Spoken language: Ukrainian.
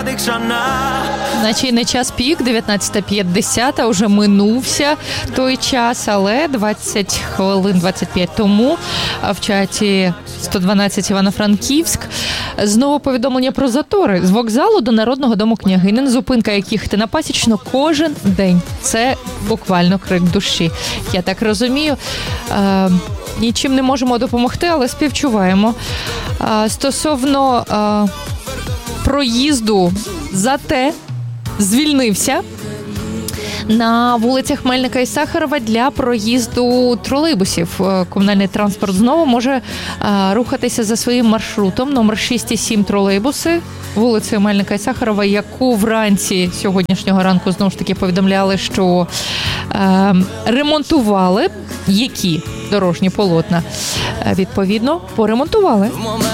Наче не час пік, 19:50, уже минувся той час, але 20 хвилин, 25 тому в чаті 112 Івано-Франківськ знову повідомлення про затори. З вокзалу до Народного дому Княгинин, зупинка як їхати на Пасічну кожен день. Це буквально крик душі. Я так розумію. Нічим не можемо допомогти, але співчуваємо. Стосовно проїзду, зате звільнився на вулицях Мельника і Сахарова для проїзду тролейбусів. Комунальний транспорт знову може рухатися за своїм маршрутом. Номер 6 і 7 тролейбуси вулицею Мельника і Сахарова, яку вранці сьогоднішнього ранку знову ж таки повідомляли, що ремонтували, які дорожні полотна, відповідно, поремонтували.